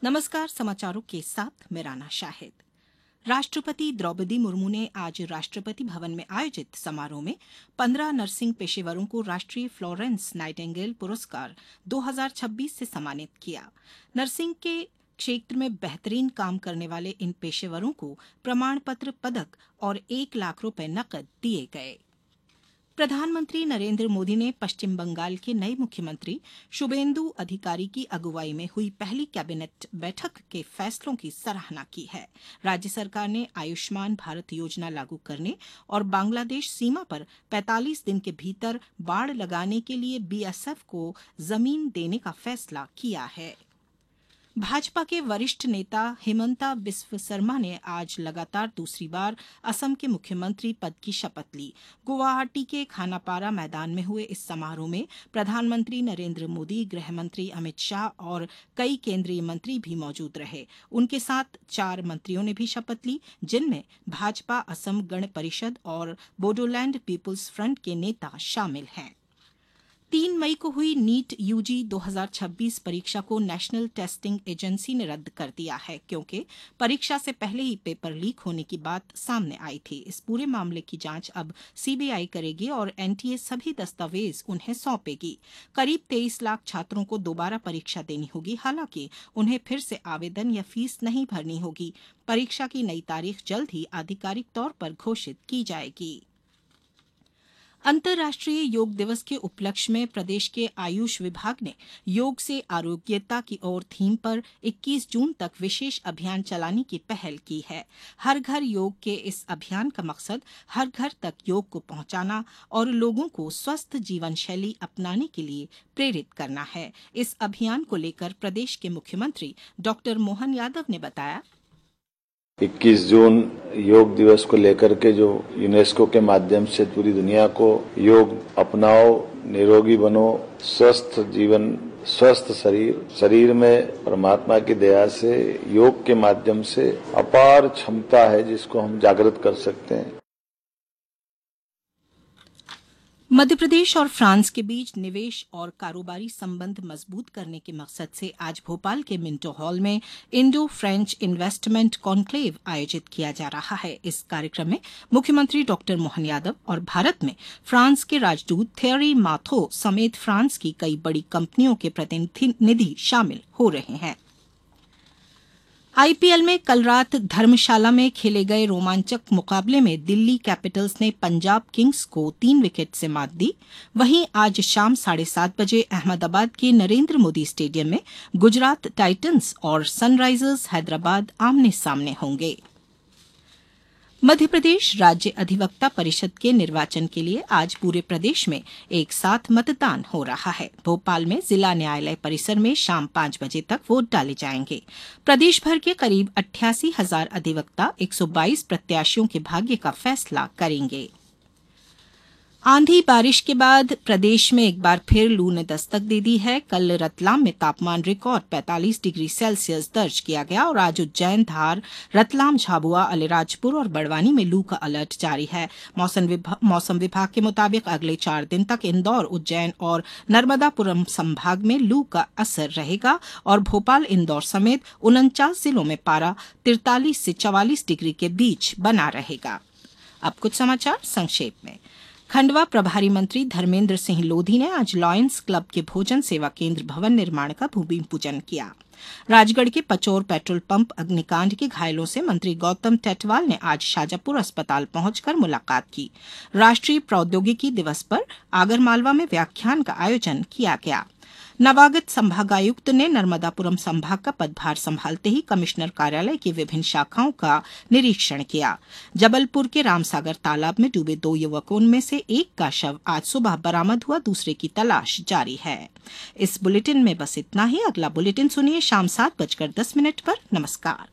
नमस्कार, समाचारों के साथ मैं राना शाहिद। राष्ट्रपति द्रौपदी मुर्मू ने आज राष्ट्रपति भवन में आयोजित समारोह में 15 नर्सिंग पेशेवरों को राष्ट्रीय फ्लोरेंस नाइटिंगेल पुरस्कार 2026 से सम्मानित किया। नर्सिंग के क्षेत्र में बेहतरीन काम करने वाले इन पेशेवरों को प्रमाण पत्र, पदक और 1 लाख रुपए नकद दिए गए। प्रधानमंत्री नरेंद्र मोदी ने पश्चिम बंगाल के नए मुख्यमंत्री शुभेंदु अधिकारी की अगुवाई में हुई पहली कैबिनेट बैठक के फैसलों की सराहना की है। राज्य सरकार ने आयुष्मान भारत योजना लागू करने और बांग्लादेश सीमा पर 45 दिन के भीतर बाड़ लगाने के लिए बीएसएफ को जमीन देने का फैसला किया है। भाजपा के वरिष्ठ नेता हिमंता बिस्व शर्मा ने आज लगातार दूसरी बार असम के मुख्यमंत्री पद की शपथ ली। गुवाहाटी के खानापारा मैदान में हुए इस समारोह में प्रधानमंत्री नरेंद्र मोदी, गृह मंत्री अमित शाह और कई केंद्रीय मंत्री भी मौजूद रहे। उनके साथ 4 मंत्रियों ने भी शपथ ली, जिनमें भाजपा असम गण परिषद और बोडोलैंड पीपुल्स फ्रंट के नेता शामिल हैं। 3 मई को हुई नीट यूजी 2026 परीक्षा को नेशनल टेस्टिंग एजेंसी ने रद्द कर दिया है, क्योंकि परीक्षा से पहले ही पेपर लीक होने की बात सामने आई थी। इस पूरे मामले की जांच अब सीबीआई करेगी और एनटीए सभी दस्तावेज उन्हें सौंपेगी। करीब 23 लाख छात्रों को दोबारा परीक्षा देनी होगी। हालांकि उन्हें फिर से आवेदन या फीस नहीं भरनी होगी। परीक्षा की नई तारीख जल्द ही आधिकारिक तौर पर घोषित की जाएगी। अंतर्राष्ट्रीय योग दिवस के उपलक्ष्य में प्रदेश के आयुष विभाग ने योग से आरोग्यता की ओर थीम पर 21 जून तक विशेष अभियान चलाने की पहल की है। हर घर योग के इस अभियान का मकसद हर घर तक योग को पहुंचाना और लोगों को स्वस्थ जीवन शैली अपनाने के लिए प्रेरित करना है। इस अभियान को लेकर प्रदेश के मुख्यमंत्री डॉक्टर मोहन यादव ने बताया, 21 जून योग दिवस को लेकर के जो यूनेस्को के माध्यम से पूरी दुनिया को योग अपनाओ, निरोगी बनो, स्वस्थ जीवन, स्वस्थ शरीर में परमात्मा की दया से योग के माध्यम से अपार क्षमता है जिसको हम जागृत कर सकते हैं। मध्य प्रदेश और फ्रांस के बीच निवेश और कारोबारी संबंध मजबूत करने के मकसद से आज भोपाल के मिंटो हॉल में इंडो फ्रेंच इन्वेस्टमेंट कॉन्क्लेव आयोजित किया जा रहा है। इस कार्यक्रम में मुख्यमंत्री डॉक्टर मोहन यादव और भारत में फ्रांस के राजदूत थेरी माथो समेत फ्रांस की कई बड़ी कंपनियों के प्रतिनिधि शामिल हो रहे हैं। आईपीएल में कल रात धर्मशाला में खेले गए रोमांचक मुकाबले में दिल्ली कैपिटल्स ने पंजाब किंग्स को 3 विकेट से मात दी। वहीं आज शाम 7:30 बजे अहमदाबाद के नरेंद्र मोदी स्टेडियम में गुजरात टाइटंस और सनराइजर्स हैदराबाद आमने सामने होंगे। मध्य प्रदेश राज्य अधिवक्ता परिषद के निर्वाचन के लिए आज पूरे प्रदेश में एक साथ मतदान हो रहा है। भोपाल में जिला न्यायालय परिसर में शाम 5 बजे तक वोट डाले जाएंगे। प्रदेश भर के करीब 88,000 अधिवक्ता 122 प्रत्याशियों के भाग्य का फैसला करेंगे। आंधी बारिश के बाद प्रदेश में एक बार फिर लू ने दस्तक दे दी है। कल रतलाम में तापमान रिकॉर्ड 45 डिग्री सेल्सियस दर्ज किया गया और आज उज्जैन, धार, रतलाम, झाबुआ, अलीराजपुर और बड़वानी में लू का अलर्ट जारी है। मौसम विभाग के मुताबिक अगले 4 दिन तक इंदौर, उज्जैन और नर्मदापुरम संभाग में लू का असर रहेगा और भोपाल, इंदौर समेत 49 जिलों में पारा 43 से 44 डिग्री के बीच बना रहेगा। अब कुछ समाचार संक्षेप में। खंडवा प्रभारी मंत्री धर्मेंद्र सिंह लोधी ने आज लॉयंस क्लब के भोजन सेवा केंद्र भवन निर्माण का भूमि पूजन किया। राजगढ़ के पचौर पेट्रोल पंप अग्निकांड के घायलों से मंत्री गौतम टेटवाल ने आज शाजापुर अस्पताल पहुंचकर मुलाकात की। राष्ट्रीय प्रौद्योगिकी दिवस पर आगरमालवा में व्याख्यान का आयोजन किया गया। नवागत संभागायुक्त ने नर्मदापुरम संभाग का पदभार संभालते ही कमिश्नर कार्यालय की विभिन्न शाखाओं का निरीक्षण किया। जबलपुर के रामसागर तालाब में डूबे 2 युवकों में से एक का शव आज सुबह बरामद हुआ, दूसरे की तलाश जारी है। इस बुलेटिन में बस इतना ही। अगला बुलेटिन सुनिए शाम 7:10 पर। नमस्कार।